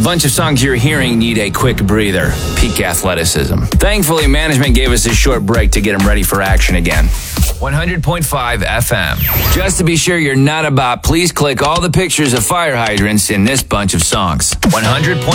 bunch of songs you're hearing need a quick breather. Peak athleticism. Thankfully, management gave us a short break to get them ready for action again. 100.5 FM. Just to be sure you're not a bot, please click all the pictures of fire hydrants in this bunch of songs. 100.